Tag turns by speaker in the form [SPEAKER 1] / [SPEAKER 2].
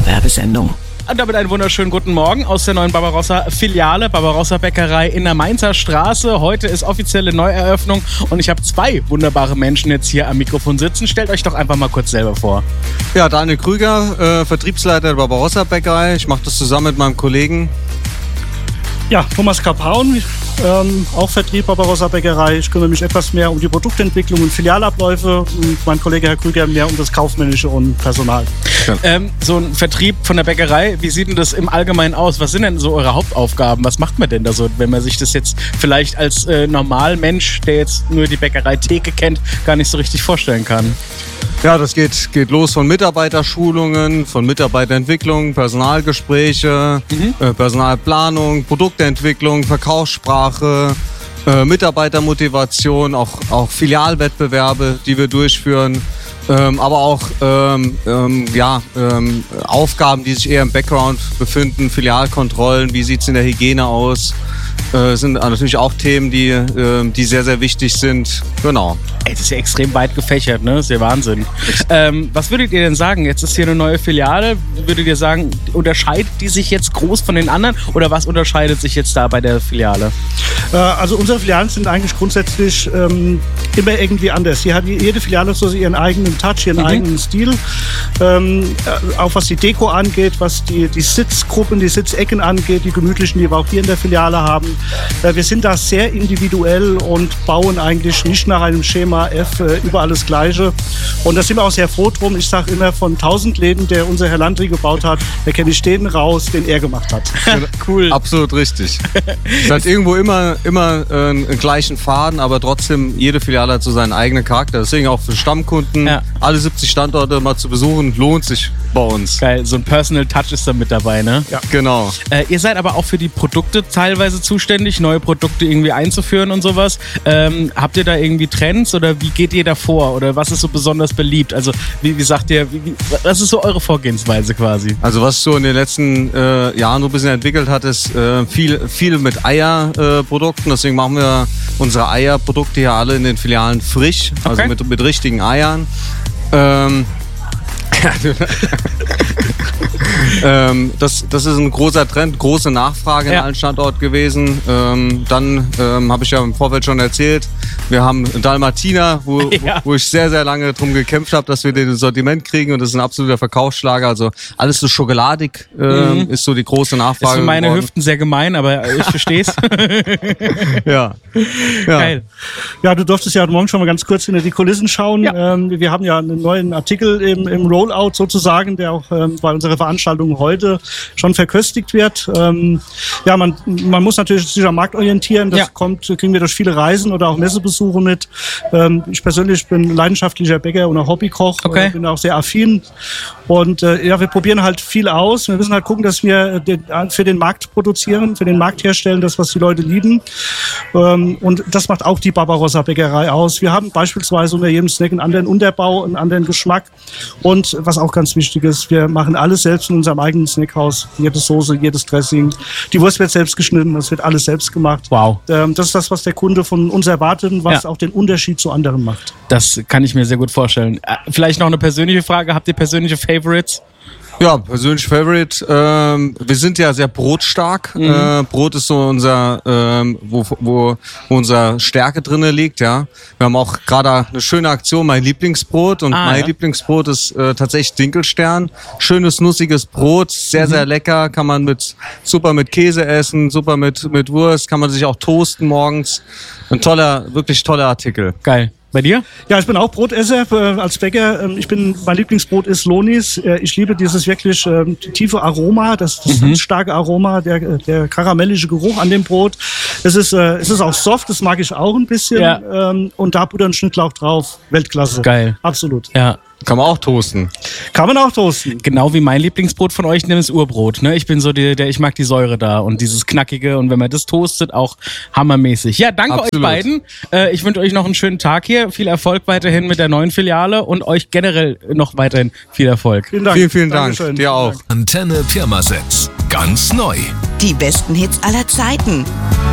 [SPEAKER 1] Werbesendung.
[SPEAKER 2] Und damit einen wunderschönen guten Morgen aus der neuen Barbarossa-Filiale, Barbarossa-Bäckerei in der Mainzer Straße. Heute ist offizielle Neueröffnung und ich habe zwei wunderbare Menschen jetzt hier am Mikrofon sitzen. Stellt euch doch einfach mal kurz selber vor.
[SPEAKER 3] Ja, Daniel Krüger, Vertriebsleiter der Barbarossa-Bäckerei. Ich mache das zusammen mit meinem Kollegen.
[SPEAKER 4] Ja, Thomas Kapaun, auch Vertrieb Barbarossa-Bäckerei. Ich kümmere mich etwas mehr um die Produktentwicklung und Filialabläufe und mein Kollege Herr Krüger mehr um das Kaufmännische und Personal.
[SPEAKER 2] So ein Vertrieb von der Bäckerei, wie sieht denn das im Allgemeinen aus? Was sind denn so eure Hauptaufgaben? Was macht man denn da so, wenn man sich das jetzt vielleicht als Normalmensch, der jetzt nur die Bäckerei-Theke kennt, gar nicht so richtig vorstellen kann?
[SPEAKER 3] Ja, das geht los von Mitarbeiterschulungen, von Mitarbeiterentwicklung, Personalgespräche, Personalplanung, Produktentwicklung, Verkaufssprache, Mitarbeitermotivation, auch Filialwettbewerbe, die wir durchführen. Aber auch Aufgaben, die sich eher im Background befinden, Filialkontrollen, wie sieht es in der Hygiene aus, sind natürlich auch Themen, die sehr, sehr wichtig sind. Genau.
[SPEAKER 2] Ey, das ist ja extrem weit gefächert, ne? Das ist ja Wahnsinn. Was würdet ihr denn sagen? Jetzt ist hier eine neue Filiale. Würdet ihr sagen, unterscheidet die sich jetzt groß von den anderen oder was unterscheidet sich jetzt da bei der Filiale?
[SPEAKER 4] Also unsere Filialen sind eigentlich grundsätzlich immer irgendwie anders. Hier hat jede Filiale so ihren eigenen Touch, ihren eigenen Stil. Auch was die Deko angeht, was die Sitzgruppen, die Sitzecken angeht, die gemütlichen, die wir auch hier in der Filiale haben. Wir sind da sehr individuell und bauen eigentlich nicht nach einem Schema F überall das Gleiche. Und da sind wir auch sehr froh drum. Ich sage immer, von 1000 Läden, der unser Herr Landry gebaut hat, da kenne ich den raus, den er gemacht hat.
[SPEAKER 2] Cool.
[SPEAKER 3] Absolut richtig. Es hat irgendwo immer einen gleichen Faden, aber trotzdem, jede Filiale hat so seinen eigenen Charakter. Deswegen auch für Stammkunden, alle 70 Standorte mal zu besuchen, lohnt sich bei uns.
[SPEAKER 2] Geil, so ein Personal Touch ist da mit dabei, ne?
[SPEAKER 3] Ja, genau.
[SPEAKER 2] Ihr seid aber auch für die Produkte teilweise zuständig, neue Produkte irgendwie einzuführen und sowas. Habt ihr da irgendwie Trends oder wie geht ihr da vor? Oder was ist so besonders beliebt? Also wie sagt ihr, was ist so eure Vorgehensweise quasi?
[SPEAKER 3] Also was so in den letzten Jahren so ein bisschen entwickelt hat, ist viel mit Eierprodukten. Deswegen machen wir unsere Eierprodukte hier alle in den Filialen frisch, also mit richtigen Eiern. Das ist ein großer Trend, große Nachfrage in allen Standorten gewesen. Dann habe ich ja im Vorfeld schon erzählt, wir haben Dalmatiner, wo ich sehr, sehr lange drum gekämpft habe, dass wir den Sortiment kriegen und das ist ein absoluter Verkaufsschlager. Also alles so schokoladig ist so die große Nachfrage.
[SPEAKER 2] Ist für meine Hüften sehr gemein, aber ich verstehe es.
[SPEAKER 3] Ja.
[SPEAKER 2] Geil.
[SPEAKER 4] Ja, du durftest ja heute Morgen schon mal ganz kurz hinter die Kulissen schauen. Ja. Wir haben ja einen neuen Artikel im Rollout sozusagen, der auch bei unserer Veranstaltung heute schon verköstigt wird. Man muss natürlich sich am Markt orientieren. Das kriegen wir durch viele Reisen oder auch Messebesuche mit. Ich persönlich bin leidenschaftlicher Bäcker und auch Hobbykoch. Bin auch sehr affin. Und wir probieren halt viel aus. Wir müssen halt gucken, dass wir für den Markt produzieren, für den Markt herstellen, das, was die Leute lieben. Und das macht auch die Barbarossa-Bäckerei aus. Wir haben beispielsweise unter jedem Snack einen anderen Unterbau, einen anderen Geschmack. Und was auch ganz wichtig ist, wir machen alles selbst in unserem eigenen Snackhaus. Jede Soße, jedes Dressing. Die Wurst wird selbst geschnitten, das wird alles selbst gemacht.
[SPEAKER 2] Wow.
[SPEAKER 4] Das ist das, was der Kunde von uns erwartet und was auch den Unterschied zu anderen macht.
[SPEAKER 2] Das kann ich mir sehr gut vorstellen. Vielleicht noch eine persönliche Frage. Habt ihr persönliche Favorites?
[SPEAKER 3] Ja, persönlich Favorite. Wir sind ja sehr brotstark. Brot ist so unser, wo unser Stärke drinne liegt, ja. Wir haben auch gerade eine schöne Aktion, mein Lieblingsbrot. Und mein Lieblingsbrot ist tatsächlich Dinkelstern. Schönes, nussiges Brot, sehr, sehr lecker. Kann man super mit Käse essen, super mit Wurst. Kann man sich auch toasten morgens. Wirklich toller Artikel.
[SPEAKER 2] Geil. Bei dir?
[SPEAKER 4] Ja, ich bin auch Brotesser als Bäcker. Mein Lieblingsbrot ist Lonis. Ich liebe dieses wirklich tiefe Aroma, das ganz starke Aroma, der karamellische Geruch an dem Brot. Es ist auch soft, das mag ich auch ein bisschen. Ja. Und da Butter und Schnittlauch drauf. Weltklasse.
[SPEAKER 2] Geil.
[SPEAKER 4] Absolut.
[SPEAKER 2] Ja.
[SPEAKER 3] Kann man auch toasten.
[SPEAKER 4] Kann man auch toasten.
[SPEAKER 2] Genau wie mein Lieblingsbrot von euch, nämlich das Urbrot. Ne? Ich bin so ich mag die Säure da und dieses Knackige und wenn man das toastet, auch hammermäßig. Ja, danke euch beiden. Ich wünsche euch noch einen schönen Tag hier. Viel Erfolg weiterhin mit der neuen Filiale und euch generell noch weiterhin viel Erfolg.
[SPEAKER 4] Vielen Dank.
[SPEAKER 3] Vielen Dank.
[SPEAKER 4] Dankeschön.
[SPEAKER 3] Dir auch.
[SPEAKER 1] Antenne Pirmasens. Ganz neu.
[SPEAKER 5] Die besten Hits aller Zeiten.